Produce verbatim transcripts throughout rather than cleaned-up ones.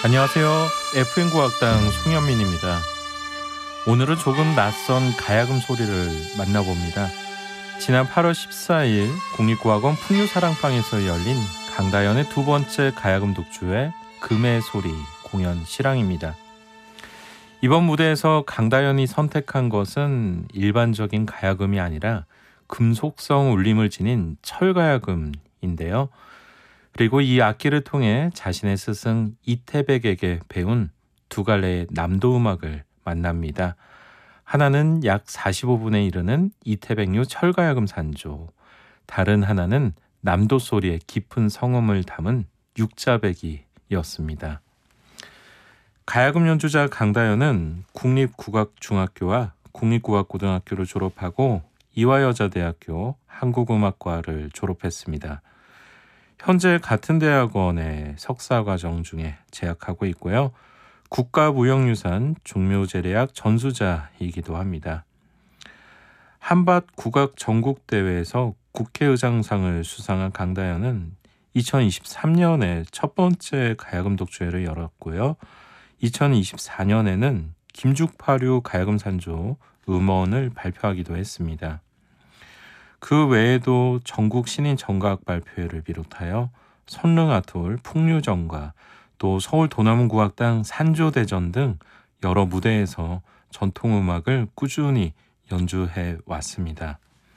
안녕하세요. 에프엠 국악당 송현민입니다. 오늘은 조금 낯선 가야금 소리를 만나봅니다. 지난 팔월 십사일 국립국악원 풍류사랑방에서 열린 강다연의 두 번째 가야금 독주회 금의 소리 공연 실황입니다. 이번 무대에서 강다연이 선택한 것은 일반적인 가야금이 아니라 금속성 울림을 지닌 철가야금인데요. 그리고 이 악기를 통해 자신의 스승 이태백에게 배운 두 갈래의 남도 음악을 만납니다. 하나는 약 사십오 분에 이르는 이태백류 철가야금 산조, 다른 하나는 남도 소리의 깊은 성음을 담은 육자배기였습니다. 가야금 연주자 강다연은 국립국악중학교와 국립국악고등학교를 졸업하고 이화여자대학교 한국음악과를 졸업했습니다. 현재 같은 대학원의 석사과정 중에 재학하고 있고요. 국가무형유산 종묘제례학 전수자이기도 합니다. 한밭 국악 전국대회에서 국회의장상을 수상한 강다연은 이천이십삼 년에 첫 번째 가야금 독주회를 열었고요. 이천이십사 년에는 김죽파류 가야금 산조 음원을 발표하기도 했습니다. 그 외에도 전국 신인 정가악 발표회를 비롯하여 선릉아톨 풍류정가, 또 서울 도남구악당 산조대전 등 여러 무대에서 전통음악을 꾸준히 연주해 왔습니다.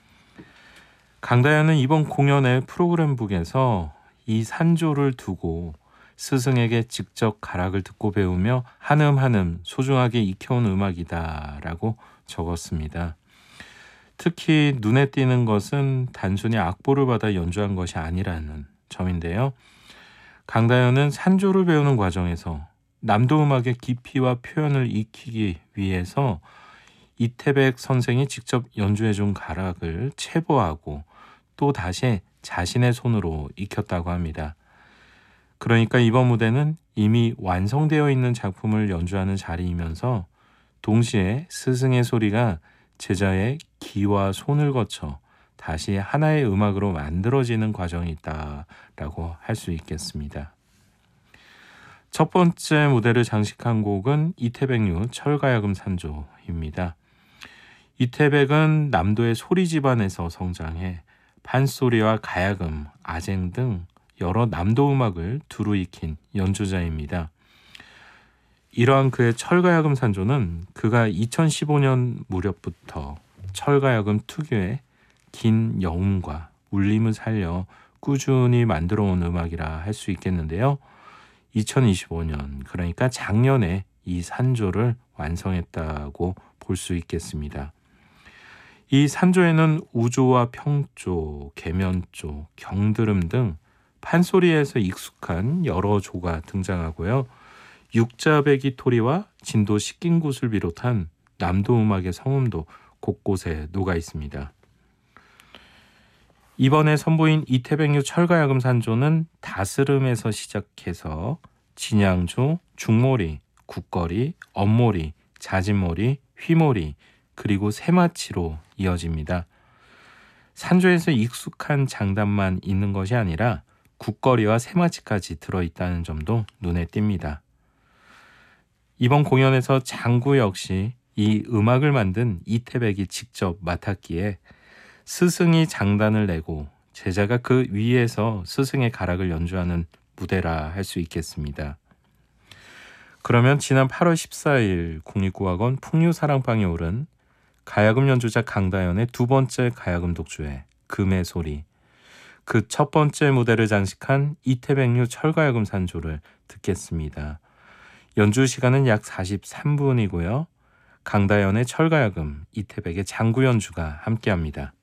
강다연은 이번 공연의 프로그램북에서 이 산조를 두고 스승에게 직접 가락을 듣고 배우며 한음 한음 소중하게 익혀온 음악이다 라고 적었습니다. 특히 눈에 띄는 것은 단순히 악보를 받아 연주한 것이 아니라는 점인데요. 강다연은 산조를 배우는 과정에서 남도 음악의 깊이와 표현을 익히기 위해서 이태백 선생이 직접 연주해준 가락을 체보하고 또 다시 자신의 손으로 익혔다고 합니다. 그러니까 이번 무대는 이미 완성되어 있는 작품을 연주하는 자리이면서 동시에 스승의 소리가 제자의 기와 손을 거쳐 다시 하나의 음악으로 만들어지는 과정이 있다라고 할 수 있겠습니다. 첫 번째 무대를 장식한 곡은 이태백류 철가야금 산조입니다. 이태백은 남도의 소리 집안에서 성장해 판소리와 가야금, 아쟁 등 여러 남도 음악을 두루 익힌 연주자입니다. 이러한 그의 철가야금 산조는 그가 이천십오 년 무렵부터 철가야금 특유의 긴 여음과 울림을 살려 꾸준히 만들어온 음악이라 할 수 있겠는데요. 이천이십오 년, 그러니까 작년에 이 산조를 완성했다고 볼 수 있겠습니다. 이 산조에는 우조와 평조, 계면조, 경드름 등 판소리에서 익숙한 여러 조가 등장하고요. 육자배기 토리와 진도 식긴굿을 비롯한 남도 음악의 성음도 곳곳에 녹아 있습니다. 이번에 선보인 이태백류 철가야금 산조는 다스름에서 시작해서 진양조, 중모리, 국거리, 엄모리, 자진모리, 휘모리, 그리고 세마치로 이어집니다. 산조에서 익숙한 장단만 있는 것이 아니라 국거리와 세마치까지 들어있다는 점도 눈에 띕니다. 이번 공연에서 장구 역시 이 음악을 만든 이태백이 직접 맡았기에 스승이 장단을 내고 제자가 그 위에서 스승의 가락을 연주하는 무대라 할 수 있겠습니다. 그러면 지난 팔월 십사일 국립국악원 풍류사랑방에 오른 가야금 연주자 강다연의 두 번째 가야금 독주회 금의 소리, 그 첫 번째 무대를 장식한 이태백류 철가야금 산조를 듣겠습니다. 연주 시간은 약 사십삼 분이고요. 강다연의 철가야금, 이태백의 장구 연주가 함께합니다.